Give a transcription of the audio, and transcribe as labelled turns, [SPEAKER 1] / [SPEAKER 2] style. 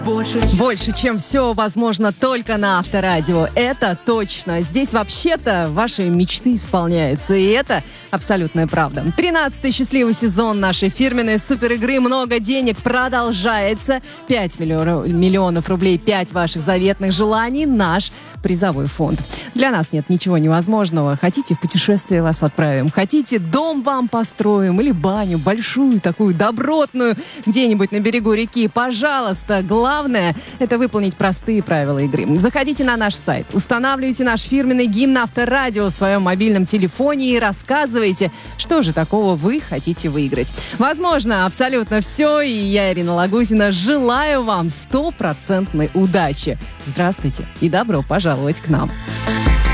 [SPEAKER 1] Больше, чем все, возможно, только на Авторадио. Это точно. Здесь вообще-то ваши мечты исполняются. И это абсолютная правда. 13-й счастливый сезон нашей фирменной суперигры «Много денег» продолжается. 5 миллионов рублей, 5 ваших заветных желаний. Наш призовой фонд. Для нас нет ничего невозможного. Хотите, в путешествие вас отправим. Хотите, дом вам построим. Или баню большую, такую добротную, где-нибудь на берегу реки. Пожалуйста, главное – это выполнить простые правила игры. Заходите на наш сайт, устанавливайте наш фирменный гимн Авторадио в своем мобильном телефоне и рассказывайте, что же такого вы хотите выиграть. Возможно, абсолютно все, и я, Ирина Лагутина, желаю вам стопроцентной удачи. Здравствуйте и добро пожаловать к нам.